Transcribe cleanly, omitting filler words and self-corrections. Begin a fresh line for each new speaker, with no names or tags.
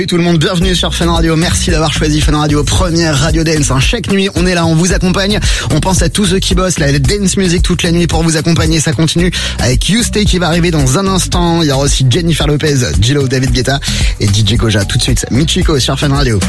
Salut tout le monde, bienvenue sur Fun Radio. Merci d'avoir choisi Fun Radio, première radio dance. Chaque nuit, on est là, on vous accompagne. On pense à tous ceux qui bossent, la dance music toute la nuit pour vous accompagner. Ça continue avec You Stay qui va arriver dans un instant. Il y aura aussi Jennifer Lopez, J-Lo, David Guetta et DJ Koja. Tout de suite, Michiko sur Fun Radio.